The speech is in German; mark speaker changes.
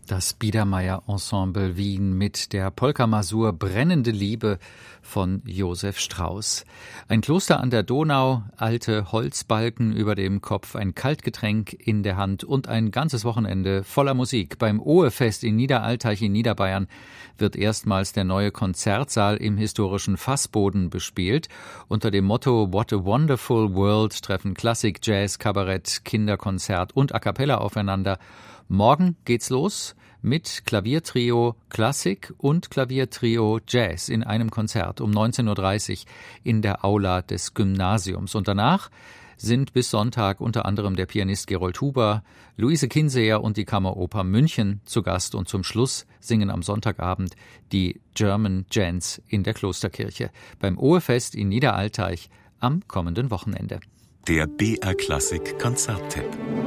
Speaker 1: Das Biedermeier-Ensemble Wien mit der Polka-Masur Brennende Liebe von Josef Strauß. Ein Kloster an der Donau, alte Holzbalken über dem Kopf, ein Kaltgetränk in der Hand und ein ganzes Wochenende voller Musik. Beim Ohe-Fest in Niederaltaich in Niederbayern wird erstmals der neue Konzertsaal im historischen Fassboden bespielt. Unter dem Motto What a Wonderful World treffen Klassik, Jazz, Kabarett, Kinderkonzert und A cappella aufeinander. Morgen geht's los mit Klaviertrio Klassik und Klaviertrio Jazz in einem Konzert um 19.30 Uhr in der Aula des Gymnasiums. Und danach sind bis Sonntag unter anderem der Pianist Gerold Huber, Luise Kinseher und die Kammeroper München zu Gast. Und zum Schluss singen am Sonntagabend die German Gents in der Klosterkirche beim Ohe-Fest in Niederaltaich am kommenden Wochenende.
Speaker 2: Der BR Klassik Konzerttipp.